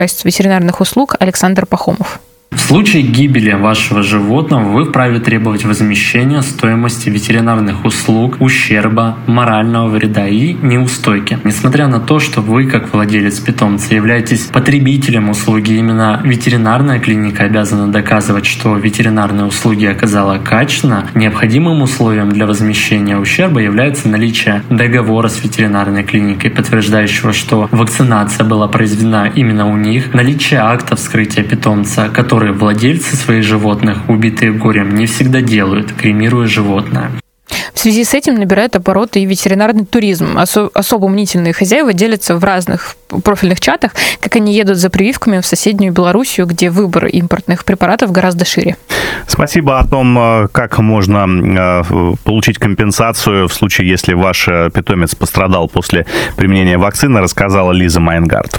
ветеринарных услуг Александр Пахомов. В случае гибели вашего животного вы вправе требовать возмещения стоимости ветеринарных услуг, ущерба, морального вреда и неустойки. Несмотря на то, что вы, как владелец питомца, являетесь потребителем услуги, именно ветеринарная клиника обязана доказывать, что ветеринарные услуги оказала качественно. Необходимым условием для возмещения ущерба является наличие договора с ветеринарной клиникой, подтверждающего, что вакцинация была произведена именно у них, наличие акта вскрытия питомца, которые владельцы своих животных, убитые горем, не всегда делают, кремируя животное. В связи с этим набирает обороты и ветеринарный туризм. Особо мнительные хозяева делятся в разных профильных чатах, как они едут за прививками в соседнюю Белоруссию, где выбор импортных препаратов гораздо шире. Спасибо. О том, как можно получить компенсацию в случае, если ваш питомец пострадал после применения вакцины, рассказала Лиза Майнгард.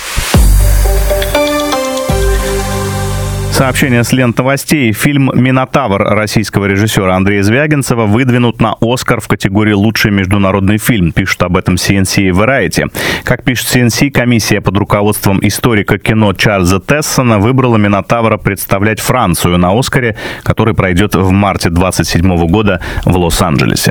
Сообщение с лент новостей. Фильм «Минотавр» российского режиссера Андрея Звягинцева выдвинут на «Оскар» в категории «Лучший международный фильм», пишут об этом CNC и Variety. Как пишет CNC, комиссия под руководством историка кино Чарльза Тессона выбрала «Минотавра» представлять Францию на «Оскаре», который пройдет в марте 2027 года в Лос-Анджелесе.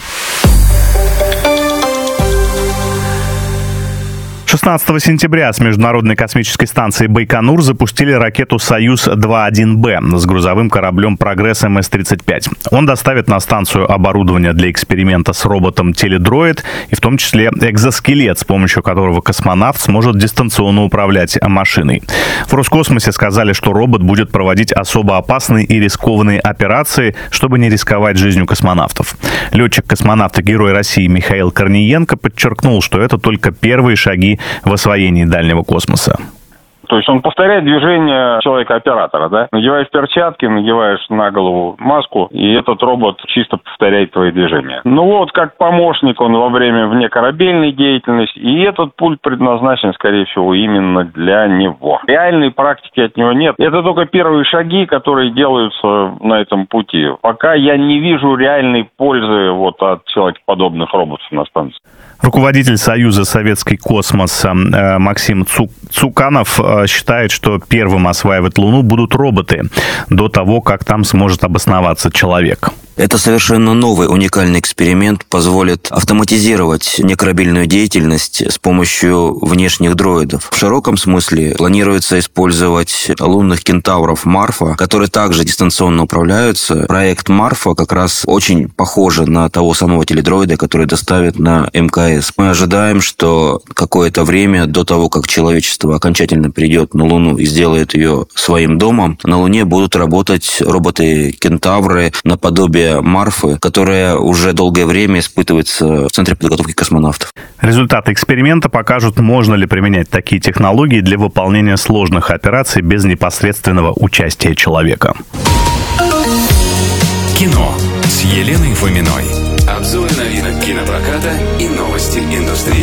16 сентября с Международной космической станции Байконур запустили ракету «Союз-2-1Б» с грузовым кораблем «Прогресс МС-35». Он доставит на станцию оборудование для эксперимента с роботом «Теледроид» и в том числе экзоскелет, с помощью которого космонавт сможет дистанционно управлять машиной. В Роскосмосе сказали, что робот будет проводить особо опасные и рискованные операции, чтобы не рисковать жизнью космонавтов. Летчик-космонавт и герой России Михаил Корниенко подчеркнул, что это только первые шаги в освоении дальнего космоса. То есть он повторяет движение человека-оператора, да? Надеваешь перчатки, надеваешь на голову маску, и этот робот чисто повторяет твои движения. Ну вот, как помощник он во время внекорабельной деятельности, и этот пульт предназначен, скорее всего, именно для него. Реальной практики от него нет. Это только первые шаги, которые делаются на этом пути. Пока я не вижу реальной пользы от человекоподобных роботов на станции. Руководитель Союза «Советский космос» Максим Цуканов считает, что первым осваивать Луну будут роботы до того, как там сможет обосноваться человек. Это совершенно новый уникальный эксперимент, позволит автоматизировать некорабельную деятельность с помощью внешних дроидов. В широком смысле планируется использовать лунных кентавров Марфа, которые также дистанционно управляются. Проект Марфа как раз очень похож на того самого теледроида, который доставят на МКС. Мы ожидаем, что какое-то время до того, как человечество окончательно придет на Луну и сделает ее своим домом, на Луне будут работать роботы-кентавры наподобие Марфы, которая уже долгое время испытывается в Центре подготовки космонавтов. Результаты эксперимента покажут, можно ли применять такие технологии для выполнения сложных операций без непосредственного участия человека. Кино с Еленой Фоминой. Обзоры новинок кинопроката и новости индустрии.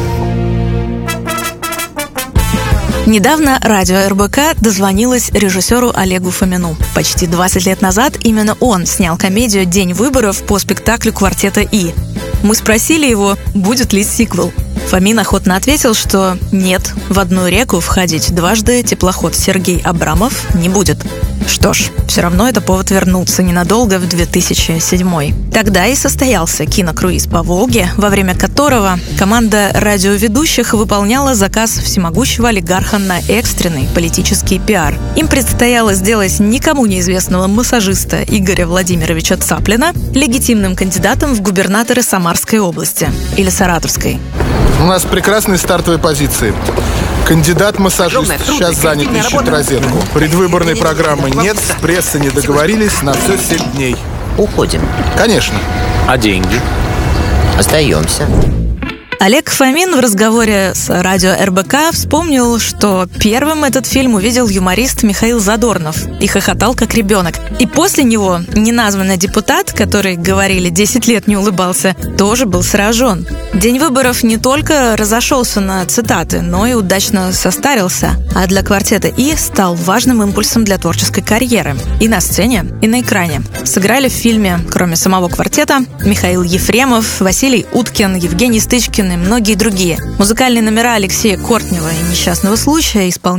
Недавно радио РБК дозвонилось режиссеру Олегу Фомину. Почти 20 лет назад именно он снял комедию «День выборов» по спектаклю «Квартета И». Мы спросили его, будет ли сиквел. Фомин охотно ответил, что нет, в одну реку входить дважды теплоход Сергей Абрамов не будет. Что ж, все равно это повод вернуться ненадолго в 2007. Тогда и состоялся кинокруиз по Волге, во время которого команда радиоведущих выполняла заказ всемогущего олигарха на экстренный политический пиар. Им предстояло сделать никому неизвестного массажиста Игоря Владимировича Цаплина легитимным кандидатом в губернаторы Самарской области или Саратовской. У нас прекрасные стартовые позиции. Кандидат-массажист сейчас занят, ищет розетку. Предвыборной программы нет, с прессой не договорились, на все 7 дней. Уходим. Конечно. А деньги? Остаемся. Олег Фомин в разговоре с радио РБК вспомнил, что первым этот фильм увидел юморист Михаил Задорнов и хохотал как ребенок. И после него неназванный депутат, который, говорили, 10 лет не улыбался, тоже был сражен. «День выборов» не только разошелся на цитаты, но и удачно состарился. А для «Квартета И» стал важным импульсом для творческой карьеры. И на сцене, и на экране. Сыграли в фильме, кроме самого «Квартета», Михаил Ефремов, Василий Уткин, Евгений Стычкин Женщины и многие другие. Музыкальные номера Алексея Кортнева и «Несчастного случая» исполняли